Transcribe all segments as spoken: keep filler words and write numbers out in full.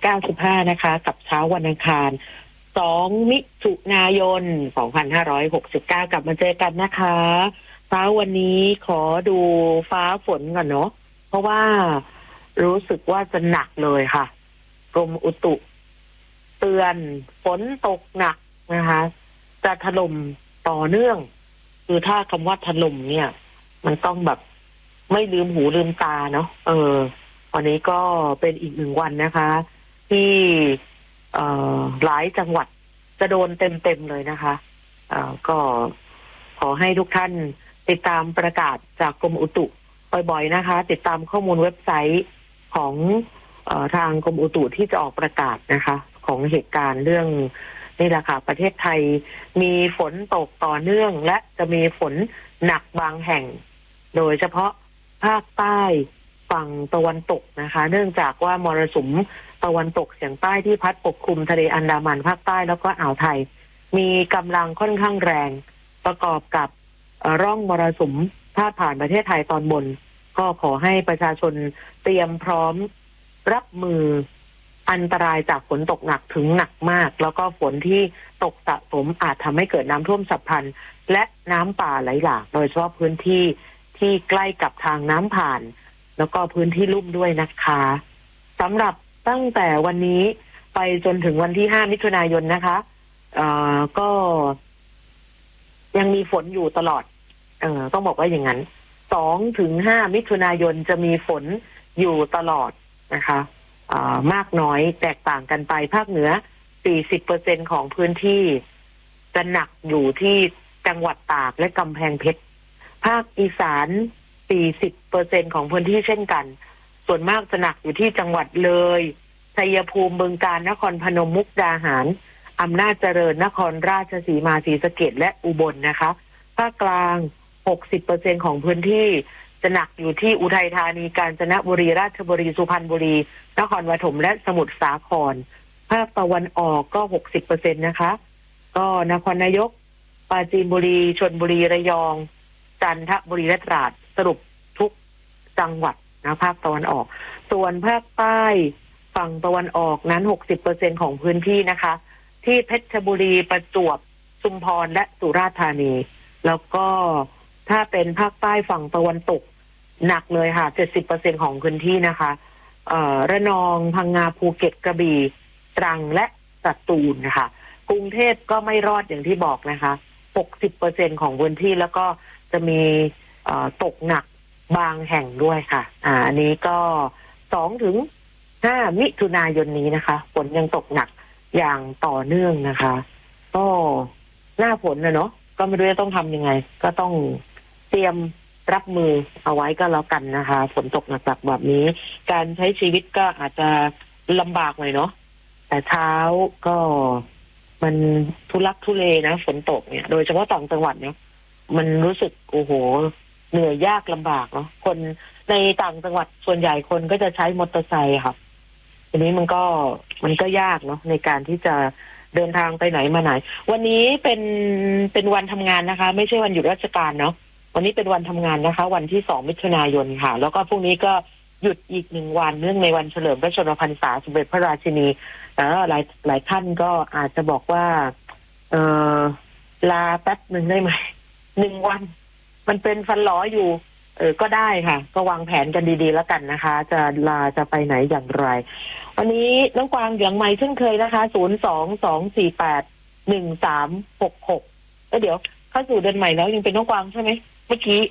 เก้าสิบห้านะคะกับเช้าวันอังคารสองมิถุนายนสองพันห้าร้อยหกสิบเก้ากลับมาเจอกันนะคะเช้าวันนี้ขอดูฟ้าฝนก่อนเนาะเพราะว่ารู้สึกว่าจะหนักเลยค่ะกรมอุตุเตือนฝนตกหนักนะคะจะถล่มต่อเนื่องคือถ้าคำว่าถล่มเนี่ยมันต้องแบบไม่ลืมหูลืมตาเนาะเออวันนี้ก็เป็นอีกหนึ่งวันนะคะที่เอ่อหลายจังหวัดจะโดนเต็มๆเลยนะคะเอ่อก็ขอให้ทุกท่านติดตามประกาศจากกรมอุตุบ่อยๆนะคะติดตามข้อมูลเว็บไซต์ของเอ่อทางกรมอุตุที่จะออกประกาศนะคะของเหตุการณ์เรื่องนี่แหละค่ะประเทศไทยมีฝนตกต่อเนื่องและจะมีฝนหนักบางแห่งโดยเฉพาะภาคใต้ฝั่งตะวันตกนะคะเนื่องจากว่ามรสุมตะวันตกเฉียงใต้ที่พัดปกคลุมทะเลอันดามันภาคใต้แล้วก็อ่าวไทยมีกำลังค่อนข้างแรงประกอบกับร่องมรสุมพาดผ่านประเทศไทยตอนบนก็ขอให้ประชาชนเตรียมพร้อมรับมืออันตรายจากฝนตกหนักถึงหนักมากแล้วก็ฝนที่ตกสะสมอาจทำให้เกิดน้ำท่วมฉับพลันและน้ำป่าไหลหลากโดยเฉพาะพื้นที่ที่ใกล้กับทางน้ำผ่านแล้วก็พื้นที่ลุ่มด้วยนะคะสำหรับตั้งแต่วันนี้ไปจนถึงวันที่ห้ามิถุนายนนะคะเอ่อก็ยังมีฝนอยู่ตลอดเอ่อต้องบอกว่าอย่างนั้นสองถึงห้ามิถุนายนจะมีฝนอยู่ตลอดนะคะอ่ามากน้อยแตกต่างกันไปภาคเหนือ สี่สิบเปอร์เซ็นต์ ของพื้นที่จะหนักอยู่ที่จังหวัดตากและกำแพงเพชรภาคอีสาน สี่สิบเปอร์เซ็นต์ ของพื้นที่เช่นกันส่วนมากจะหนักอยู่ที่จังหวัดเลยชัยภูมิบึงกาฬนครพนมมุกดาหารอำนาจเจริญนครราชสีมาศรีสะเกษและอุบลนะคะภาคกลาง หกสิบเปอร์เซ็นต์ ของพื้นที่จะหนักอยู่ที่อุทัยธานีกาญจนบุรีราชบุรีสุพรรณบุรีนครปฐมและสมุทรสาครภาคตะวันออกก็ หกสิบเปอร์เซ็นต์ นะคะก็นครนายกปราจีนบุรีชลบุรีระยองจันทบุรีและตราดสรุปทุกจังหวัดนะภาคตะวันออกส่วนภาคใต้ฝั่งตะวันออกนั้น หกสิบเปอร์เซ็นต์ ของพื้นที่นะคะที่เพชรบุรีประจวบชุมพรและสุราษฎร์ธานีแล้วก็ถ้าเป็นภาคใต้ฝั่งตะวันตกหนักเลยค่ะ เจ็ดสิบเปอร์เซ็นต์ ของพื้นที่นะคะเอ่อระนองพังงาภูเก็ตกระบี่ตรังและสตูลนะคะกรุงเทพก็ไม่รอดอย่างที่บอกนะคะ หกสิบเปอร์เซ็นต์ ของพื้นที่แล้วก็จะมีเอ่อตกหนักบางแห่งด้วยค่ะอ่าอันนี้ก็สองถึงห้ามิถุนายนนี้นะคะฝนยังตกหนักอย่างต่อเนื่องนะคะก็หน้าฝนนะเนาะก็ไม่รู้จะต้องทำยังไงก็ต้องเตรียมรับมือเอาไว้ก็แล้วกันนะคะฝนตกหนักๆแบบนี้การใช้ชีวิตก็อาจจะลำบากหน่อยเนาะแต่เช้าก็มันทุลักทุเลนะฝนตกเนี่ยโดยเฉพาะต่างจังหวัดเนี่ยมันรู้สึกโอ้โหเหนื่อยยากลำบากเนาะคนในต่างจังหวัดส่วนใหญ่คนก็จะใช้มอเตอร์ไซค์ค่ะทีนี้มันก็มันก็ยากเนาะในการที่จะเดินทางไปไหนมาไหนวันนี้เป็นเป็นวันทำงานนะคะไม่ใช่วันหยุดราชการเนาะวันนี้เป็นวันทำงานนะคะวันที่สองมิถุนายนค่ะแล้วก็พรุ่งนี้ก็หยุดอีกหนึ่งวันเนื่องในวันเฉลิมพระชนมพรรษาสมเด็จพระราชินีแต่หลายหลายท่านก็อาจจะบอกว่าเออลาแป๊บหนึ่งได้ไหมหนึ่งวันมันเป็นฟันหลออยู่เออก็ได้ค่ะก็วางแผนกันดีๆแล้วกันนะคะจะลาจะไปไหนอย่างไรวันนี้น้องกวางอย่างใหม่เช่นเคยนะคะศูนย์ สอง สอง สี่ แปด หนึ่ง สาม หก หกแล้วเดี๋ยวเข้าสู่เดือนใหม่แล้วยังเป็นน้องกวางใช่ไหมเมื่อกี้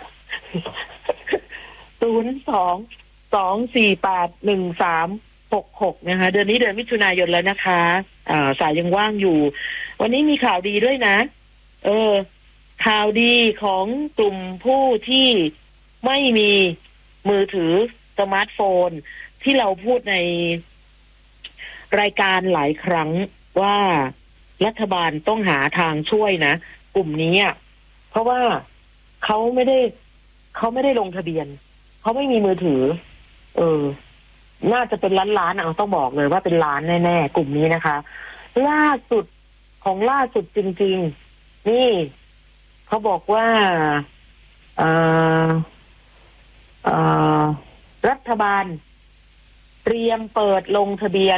ศูนย์ สอง สอง สี่ แปด หนึ่ง สาม หก หกนะคะเดือนนี้เดือนมิถุนายนแล้วนะคะอ่าสายยังว่างอยู่วันนี้มีข่าวดีด้วยนะเออข่าวดีของกลุ่มผู้ที่ไม่มีมือถือสมาร์ทโฟนที่เราพูดในรายการหลายครั้งว่ารัฐบาลต้องหาทางช่วยนะกลุ่มนี้อ่ะเพราะว่าเขาไม่ได้เขาไม่ได้ลงทะเบียนเขาไม่มีมือถือเออน่าจะเป็นล้านล้านเอาต้องบอกเลยว่าเป็นล้านแน่ๆกลุ่มนี้นะคะล่าสุดของล่าสุดจริงๆนี่เขาบอกว่าเอ่อเอ่อรัฐบาลเตรียมเปิดลงทะเบียน